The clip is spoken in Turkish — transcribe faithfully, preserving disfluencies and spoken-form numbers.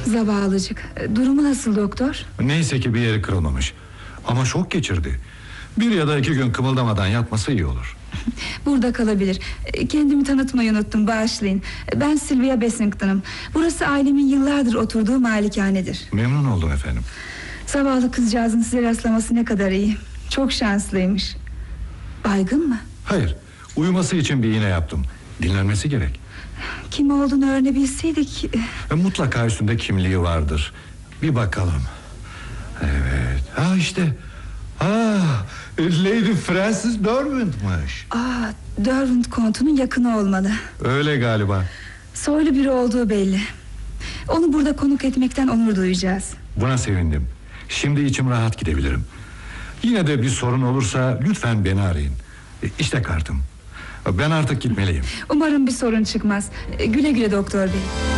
Zavallıcık. Durumu nasıl doktor? Neyse ki bir yeri kırılmamış. Ama şok geçirdi. Bir ya da iki gün kımıldamadan yatması iyi olur. Burada kalabilir. Kendimi tanıtmayı unuttum, bağışlayın. Ben Sylvia Bessington'ım. Burası ailemin yıllardır oturduğu malikanedir. Memnun oldum efendim. Zavallı kızcağızın size rastlaması ne kadar iyi. Çok şanslıymış. Baygın mı? Hayır, uyuması için bir iğne yaptım. Dinlenmesi gerek. Kim olduğunu öğrenebilseydik. Mutlaka üstünde kimliği vardır. Bir bakalım. Evet. Ha işte. Ha, Lady Frances Derwent'mış. Aa, Derwent kontunun yakını olmalı. Öyle galiba. Soylu biri olduğu belli. Onu burada konuk etmekten onur duyacağız. Buna sevindim. Şimdi içim rahat gidebilirim. Yine de bir sorun olursa lütfen beni arayın. İşte kartım. Ben artık gitmeliyim. Umarım bir sorun çıkmaz. Güle güle doktor bey.